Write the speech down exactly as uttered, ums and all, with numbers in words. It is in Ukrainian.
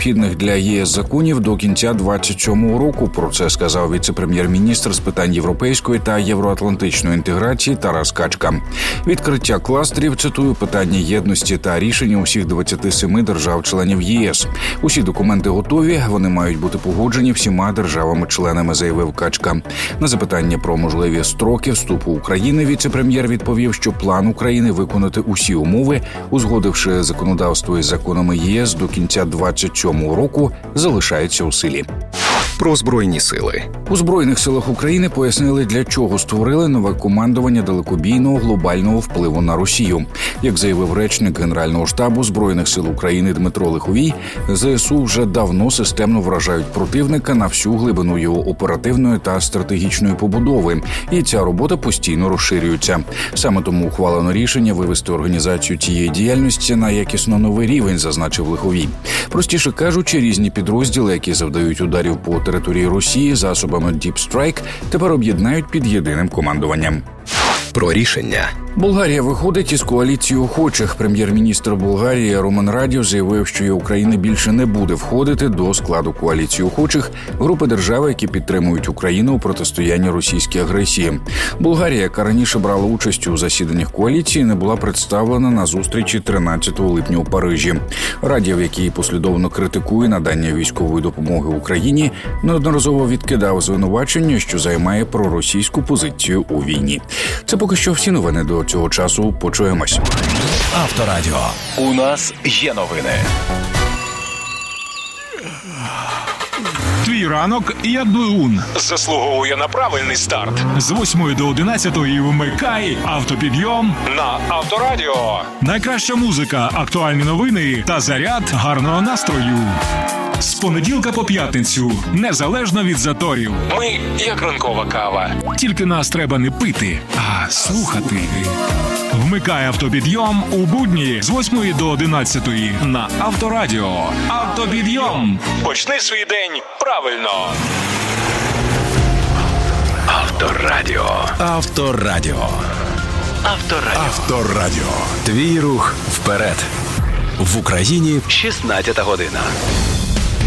необхідних для ЄС законів до кінця двадцять сьомого року. Про це сказав віце-прем'єр-міністр з питань європейської та євроатлантичної інтеграції Тарас Качка. Відкриття кластерів, цитую, питання єдності та рішення усіх двадцяти семи держав-членів ЄС. Усі документи готові, вони мають бути погоджені всіма державами-членами, заявив Качка. На запитання про можливі строки вступу України віце-прем'єр відповів, що план України виконати усі умови, узгодивши законодавство із законами ЄС до кінця двадцять сьомого року, залишається у силі. Про Збройні сили. У Збройних силах України пояснили, для чого створили нове командування далекобійного глобального впливу на Росію. Як заявив речник Генерального штабу Збройних сил України Дмитро Лиховій, ЗСУ вже давно системно вражають противника на всю глибину його оперативної та стратегічної побудови, і ця робота постійно розширюється. Саме тому ухвалено рішення вивести організацію цієї діяльності на якісно новий рівень, зазначив Лиховій. Простіше кажучи, різні підрозділи, які завдають ударів по території Росії засобами Deep Strike, тепер об'єднають під єдиним командуванням. Про рішення. Болгарія виходить із коаліції охочих. Прем'єр-міністр Болгарії Румен Радєв заявив, що і Україна більше не буде входити до складу коаліції охочих групи держав, які підтримують Україну у протистоянні російській агресії. Болгарія, яка раніше брала участь у засіданнях коаліції, не була представлена на зустрічі тринадцятого липня у Парижі. Радєв, який послідовно критикує надання військової допомоги Україні, неодноразово відкидав звинувачення, що займає проросійську позицію у війні. Це поки що всі новини до цього часу. Почуємось. Авторадіо. У нас є новини. Твій ранок як двигун. Заслуговує на правильний старт. З восьмої до одинадцятої вмикай автопідйом на Авторадіо. Найкраща музика, актуальні новини та заряд гарного настрою. З понеділка по п'ятницю, незалежно від заторів. Ми як ранкова кава. Тільки нас треба не пити, а слухати. Вмикай автопідйом у будні з восьмої до одинадцятої на Авторадіо. Автопідйом. Почни свій день правильно. Авторадіо. Авторадіо. Авторадіо. Авторадіо. Твій рух вперед. В Україні шістнадцята година.